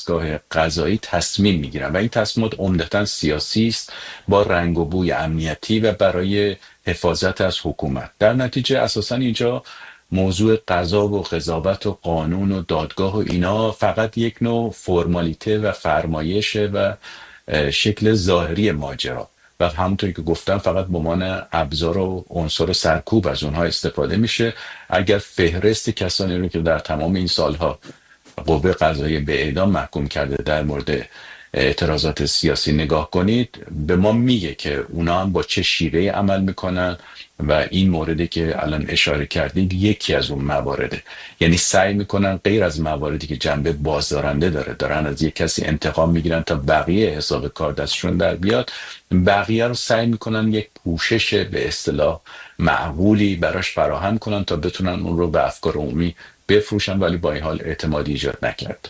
دستگاه قضایی تصمیم میگیرن و این تصمیمات عمدتاً سیاسی است با رنگ و بوی امنیتی و برای حفاظت از حکومت. در نتیجه اساساً اینجا موضوع قضا و قضاوت و قانون و دادگاه و اینا فقط یک نوع فرمالیته و فرمایشه و شکل ظاهری ماجرا و همونطوری که گفتم فقط به عنوان ابزار و عنصر سرکوب از اونها استفاده میشه. اگر فهرست کسانی رو که در تمام این سالها قوه قضاییه به اعدام محکوم کرده در مورد اعتراضات سیاسی نگاه کنید، به ما میگه که اونا هم با چه شیوهی عمل میکنن و این موردی که الان اشاره کردید یکی از اون موارده. یعنی سعی میکنن غیر از مواردی که جنبه بازدارنده دارن از یک کسی انتقام میگیرن تا بقیه حساب کار دستشون در بیاد، بقیه رو سعی میکنن یک پوشش به اصطلاح معقولی براش فراهم کنن تا بتونن اون رو به افکار عمومی بفروشن، ولی با این حال اعتمادی ایجاد نکرد.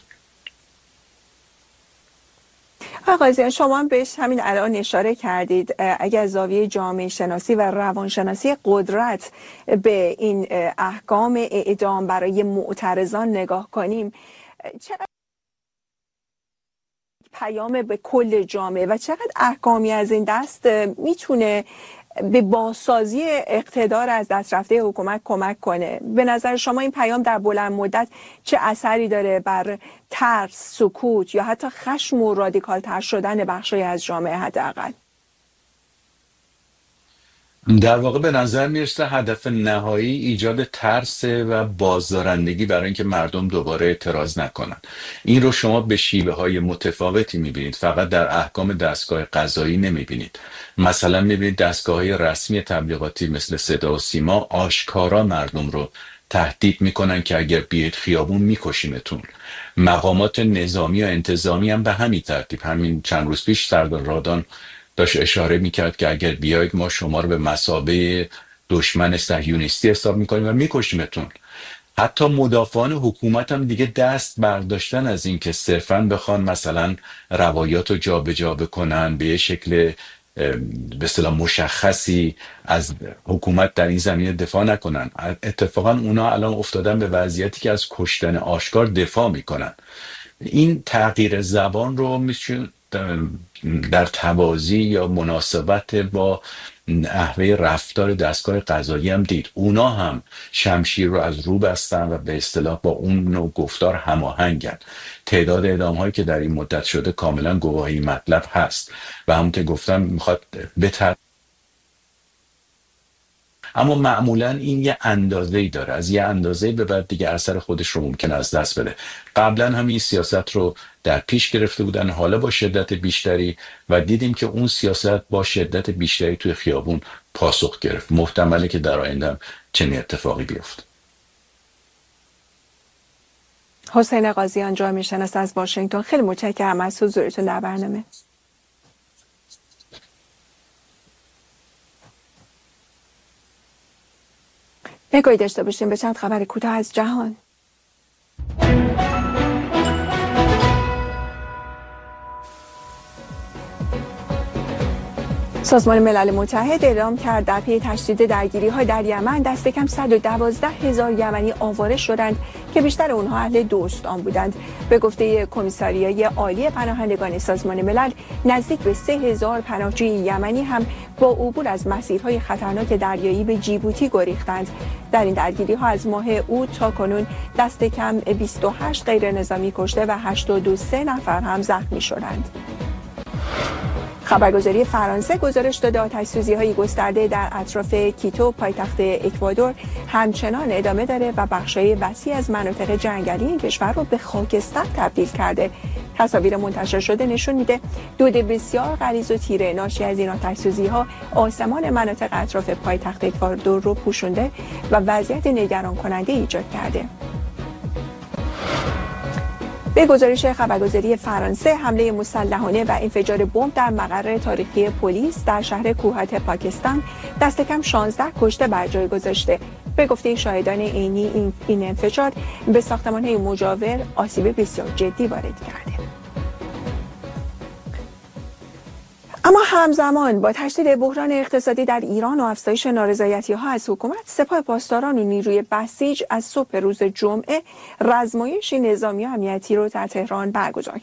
آقای قاضیان، شما هم بهش همین الان اشاره کردید. اگر از زاویه جامعه شناسی و روانشناسی قدرت به این احکام اعدام برای معترضان نگاه کنیم، چقدر پیام به کل جامعه و چقدر احکامی از این دست میتونه به بازسازی اقتدار از دست رفته حکومت کمک کنه؟ به نظر شما این پیام در بلند مدت چه اثری داره بر ترس، سکوت یا حتی خشم و رادیکال تر شدن بخشی از جامعه حداقل؟ در واقع به نظر میرسه هدف نهایی ایجاد ترس و بازدارندگی برای اینکه مردم دوباره اعتراض نکنن. این رو شما به شیوه های متفاوتی میبینید، فقط در احکام دستگاه قضایی نمیبینید. مثلا میبینید دستگاه های رسمی تبلیغاتی مثل صدا و سیما آشکارا مردم رو تهدید میکنن که اگر بیاید خیابون میکشیمتون. مقامات نظامی و انتظامی هم به همین ترتیب. همین چند روز پیش سردار رادان داشت اشاره میکرد که اگر بیاید ما شما رو به مثابه دشمن صهیونیستی حساب میکنیم و میکشیمتون. حتی مدافعان حکومت هم دیگه دست برداشتن از این که صرفاً بخوان مثلا روایات رو جابجا بکنن، به یه شکل به اصطلاح مشخصی از حکومت در این زمینه دفاع نکنن. اتفاقا اونا الان افتادن به وضعیتی که از کشتن آشکار دفاع میکنن. این تغییر زبان رو میشه در توازی یا مناسبت با نحوه رفتار دستگاه قضایی هم دید. اونا هم شمشیر رو از رو بستن و به اصطلاح با اون نوع گفتار هماهنگن. تعداد اعدام هایی که در این مدت شده کاملا گواهی مطلب هست و همونطور گفتم میخواد اما معمولا این یه اندازه‌ای داره، از یه اندازه‌ای به بعد دیگه اثر خودش رو ممکن از دست بده. قبلا هم این سیاست رو در پیش گرفته بودن، حالا با شدت بیشتری، و دیدیم که اون سیاست با شدت بیشتری توی خیابون پاسخ گرفت. محتمله که در آینده هم چنین اتفاقی بیفته. حسین قاضیان، جامعه شناس از واشنگتن، خیلی متشکرم از حضورتون در برنامه. نگاهی داشته باشیم به چند خبر کوتاه از جهان. سازمان ملل متحد اعلام کرد در پی تشدید درگیری‌ها در یمن دست کم 112,000 یمنی آواره شدند که بیشتر اونها اهل دوستان بودند. به گفته کمیساریای عالی پناهندگان سازمان ملل، نزدیک به 3,000 پناهجوی یمنی هم با عبور از مسیرهای خطرناک دریایی به جیبوتی گریختند. در این درگیری‌ها از ماه اوت تا کنون دست کم 28 غیر نظامی کشته و 83 نفر هم زخمی شدند. خبرگزاری فرانسه گزارش داده آتش‌سوزی‌های گسترده در اطراف کیتو پایتخت اکوادور همچنان ادامه داره و بخش‌های وسیع از مناطق جنگلی این کشور رو به خاکستر تبدیل کرده. تصاویر منتشر شده نشون میده دود بسیار غلیظ و تیره ناشی از این آتش‌سوزی‌ها آسمان مناطق اطراف پایتخت اکوادور رو پوشونده و وضعیت نگران کننده ایجاد کرده. به گزارش خبرگزاری فرانسه، حمله مسلحانه و انفجار بمب در مقر تاریخی پلیس در شهر کوهات پاکستان دست کم 16 کشته بر جای گذاشته. به گفته شاهدان عینی این انفجار به ساختمان‌های مجاور آسیب بسیار جدی وارد کرده. اما همزمان با تشدید بحران اقتصادی در ایران و افزایش نارضایتی‌ها از حکومت، سپاه پاسداران و نیروی بسیج از صبح روز جمعه رزمایش نظامی و امنیتی رو در تهران برگزار